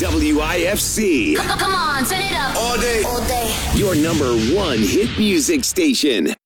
WIFC. Come on, turn it up. All day. All day. Your number one hit music station.